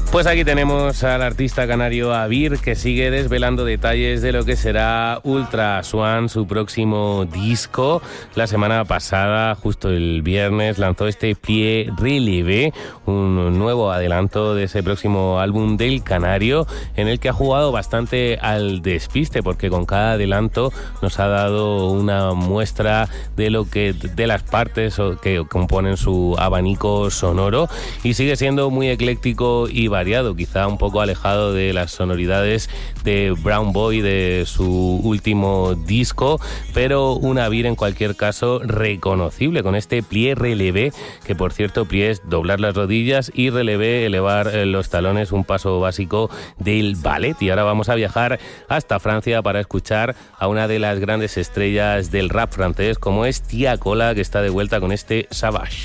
Pues aquí tenemos al artista canario Avir, que sigue desvelando detalles de lo que será Ultra Swan, su próximo disco. La semana pasada, justo el viernes, lanzó este Plie Relevé, un nuevo adelanto de ese próximo álbum del canario, en el que ha jugado bastante al despiste, porque con cada adelanto nos ha dado una muestra de las partes que componen su abanico sonoro, y sigue siendo muy ecléctico y variado, quizá un poco alejado de las sonoridades de Brown Boy de su último disco, pero un Avir en cualquier caso reconocible con este Plie Relevé, que por cierto plie es doblar las rodillas y relevé elevar los talones, un paso básico del ballet. Y ahora vamos a viajar hasta Francia para escuchar a una de las grandes estrellas del rap francés, como es Tia Kola, que está de vuelta con este Savage.